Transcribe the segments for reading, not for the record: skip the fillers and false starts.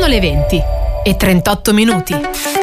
Sono le 20:38.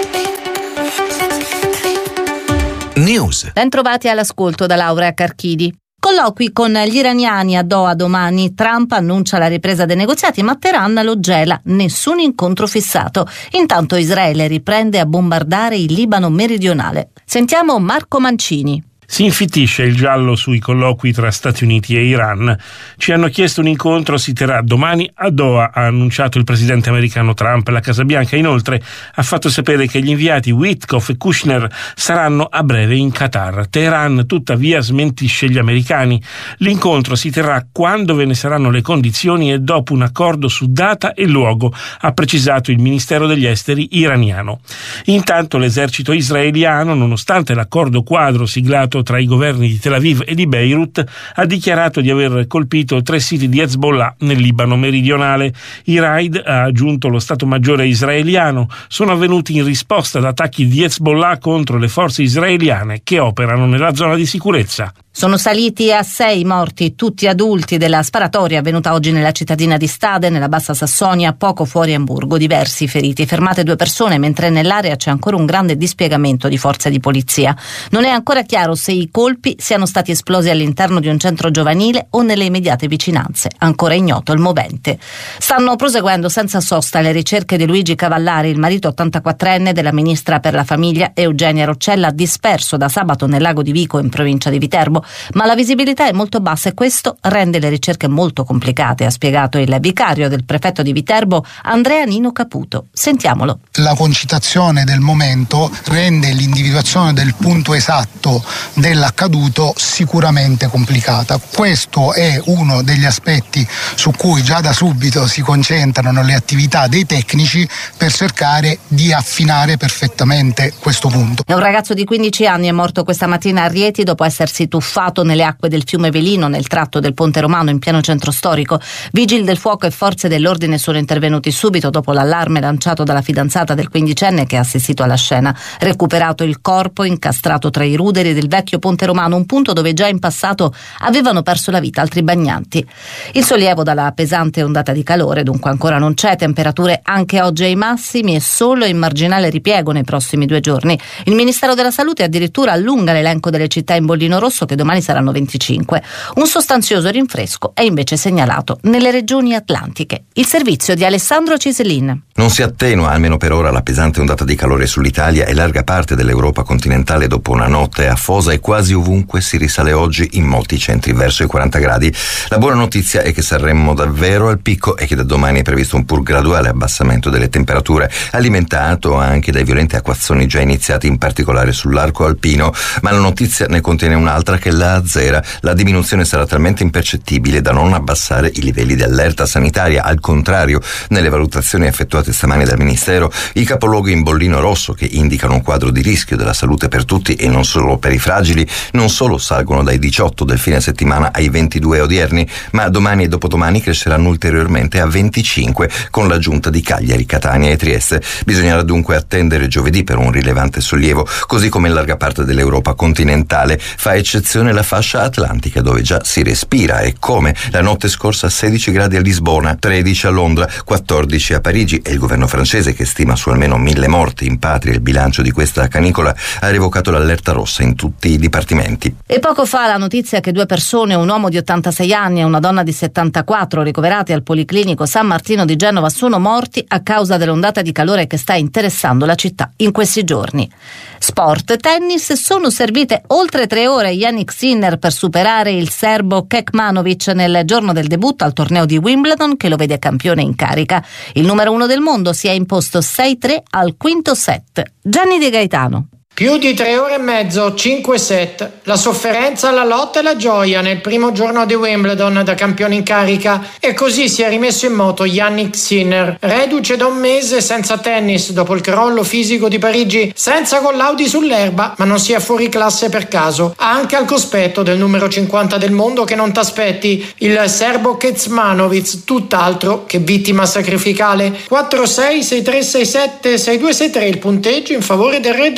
News. Bentrovati all'ascolto da Laura Carchidi. Colloqui con gli iraniani a Doha domani. Trump annuncia la ripresa dei negoziati, ma Teheran lo gela. Nessun incontro fissato. Intanto Israele riprende a bombardare il Libano meridionale. Sentiamo Marco Mancini. Si infittisce il giallo sui colloqui tra Stati Uniti e Iran. Ci hanno chiesto un incontro, si terrà domani a Doha, ha annunciato il presidente americano Trump. La Casa Bianca inoltre ha fatto sapere che gli inviati Witkoff e Kushner saranno a breve in Qatar. Teheran tuttavia smentisce gli americani. L'incontro si terrà quando ve ne saranno le condizioni e dopo un accordo su data e luogo, ha precisato il Ministero degli Esteri iraniano. Intanto l'esercito israeliano, nonostante l'accordo quadro siglato tra i governi di Tel Aviv e di Beirut, ha dichiarato di aver colpito 3 siti di Hezbollah nel Libano meridionale. I raid, ha aggiunto lo Stato Maggiore israeliano, sono avvenuti in risposta ad attacchi di Hezbollah contro le forze israeliane che operano nella zona di sicurezza. Sono saliti a 6 morti, tutti adulti, della sparatoria avvenuta oggi nella cittadina di Stade, nella Bassa Sassonia, poco fuori Amburgo. Diversi feriti, fermate 2 persone, mentre nell'area c'è ancora un grande dispiegamento di forze di polizia. Non è ancora chiaro se i colpi siano stati esplosi all'interno di un centro giovanile o nelle immediate vicinanze. Ancora ignoto il movente. Stanno proseguendo senza sosta le ricerche di Luigi Cavallari, il marito 84enne della ministra per la famiglia Eugenia Roccella, disperso da sabato nel lago di Vico in provincia di Viterbo. Ma la visibilità è molto bassa e questo rende le ricerche molto complicate, ha spiegato il vicario del prefetto di Viterbo Andrea Nino Caputo. Sentiamolo. La concitazione del momento rende l'individuazione del punto esatto dell'accaduto sicuramente complicata. Questo è uno degli aspetti su cui già da subito si concentrano le attività dei tecnici per cercare di affinare perfettamente questo punto. Un ragazzo di 15 anni è morto questa mattina a Rieti dopo essersi tuffato nelle acque del fiume Velino nel tratto del Ponte Romano in pieno centro storico. Vigili del fuoco e forze dell'ordine sono intervenuti subito dopo l'allarme lanciato dalla fidanzata del 15enne che ha assistito alla scena. Recuperato il corpo incastrato tra i ruderi del vecchio Ponte Romano, un punto dove già in passato avevano perso la vita altri bagnanti. Il sollievo dalla pesante ondata di calore dunque ancora non c'è, temperature anche oggi ai massimi e solo in marginale ripiego nei prossimi 2 giorni. Il Ministero della Salute addirittura allunga l'elenco delle città in bollino rosso, che domani saranno 25. Un sostanzioso rinfresco è invece segnalato nelle regioni atlantiche. Il servizio di Alessandro Ciselin. Non si attenua, almeno per ora, la pesante ondata di calore sull'Italia e larga parte dell'Europa continentale dopo una notte afosa, e quasi ovunque si risale oggi in molti centri verso i 40 gradi. La buona notizia è che saremmo davvero al picco e che da domani è previsto un pur graduale abbassamento delle temperature, alimentato anche dai violenti acquazzoni già iniziati in particolare sull'arco alpino. Ma la notizia ne contiene un'altra che la azzera. La diminuzione sarà talmente impercettibile da non abbassare i livelli di allerta sanitaria. Al contrario, nelle valutazioni effettuate stamani dal Ministero, i capoluoghi in bollino rosso, che indicano un quadro di rischio della salute per tutti e non solo per i fragili, non solo salgono dai 18 del fine settimana ai 22 odierni, ma domani e dopodomani cresceranno ulteriormente a 25 con l'aggiunta di Cagliari, Catania e Trieste. Bisognerà dunque attendere giovedì per un rilevante sollievo, così come in larga parte dell'Europa continentale. Fa eccezione la fascia atlantica, dove già si respira, e come. La notte scorsa 16 gradi a Lisbona, 13 a Londra, 14 a Parigi, e il governo francese, che stima su almeno 1000 morti in patria il bilancio di questa canicola, ha revocato l'allerta rossa in tutti i dipartimenti. E poco fa la notizia che 2 persone, un uomo di 86 anni e una donna di 74, ricoverati al Policlinico San Martino di Genova, sono morti a causa dell'ondata di calore che sta interessando la città in questi giorni. Sport, tennis, sono servite oltre 3 ore Jannik Sinner per superare il serbo Kekmanovic nel giorno del debutto al torneo di Wimbledon, che lo vede campione in carica. Il numero 1 del mondo si è imposto 6-3 al quinto set. Gianni De Gaetano. Più di 3 ore e mezzo, 5 set. La sofferenza, la lotta e la gioia nel primo giorno di Wimbledon da campione in carica, e così si è rimesso in moto Jannik Sinner, reduce da un mese senza tennis dopo il crollo fisico di Parigi, senza collaudi sull'erba, ma non si è fuori classe per caso, anche al cospetto del numero 50 del mondo che non t'aspetti, il serbo Kecmanovic, tutt'altro che vittima sacrificale. 4-6, 6-3, 6-7, 6-2, 6-3 il punteggio in favore del re della ATP.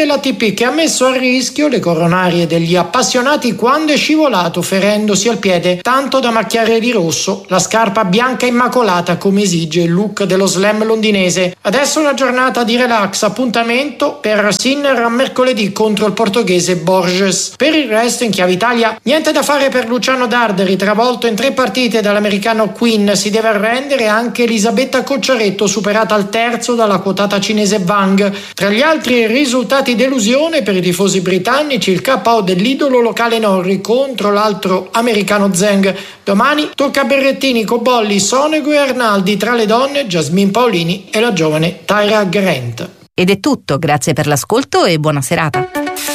Filippi, che ha messo a rischio le coronarie degli appassionati quando è scivolato ferendosi al piede, tanto da macchiare di rosso la scarpa bianca immacolata come esige il look dello slam londinese. Adesso una giornata di relax, appuntamento per Sinner a mercoledì contro il portoghese Borges. Per il resto in chiave Italia niente da fare per Luciano Darderi, travolto in 3 partite dall'americano Quinn. Si deve arrendere anche Elisabetta Cocciaretto, superata al terzo dalla quotata cinese Wang. Tra gli altri risultati delusione per i tifosi britannici il KO dell'idolo locale Norrie contro l'altro americano Zheng. Domani tocca a Berrettini, Cobolli, Sonego e Arnaldi, tra le donne Jasmine Paolini e la giovane Tyra Grant. Ed è tutto, grazie per l'ascolto e buona serata.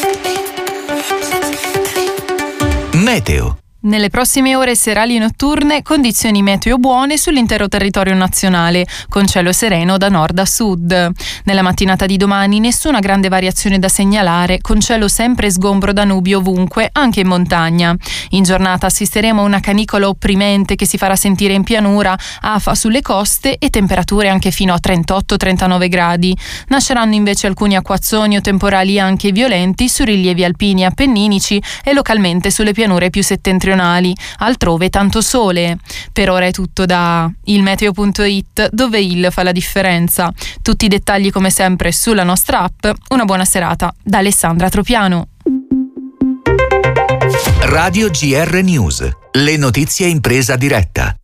Meteo. Nelle prossime ore serali e notturne condizioni meteo buone sull'intero territorio nazionale, con cielo sereno da nord a sud. Nella mattinata di domani nessuna grande variazione da segnalare, con cielo sempre sgombro da nubi ovunque, anche in montagna. In giornata assisteremo a una canicola opprimente che si farà sentire in pianura, afa sulle coste e temperature anche fino a 38-39 gradi. Nasceranno invece alcuni acquazzoni o temporali anche violenti su rilievi alpini e appenninici e localmente sulle pianure più settentrionali. Altrove tanto sole. Per ora è tutto da ilmeteo.it, dove il fa la differenza. Tutti i dettagli come sempre sulla nostra app. Una buona serata da Alessandra Tropiano. Radio GR News. Le notizie in presa diretta.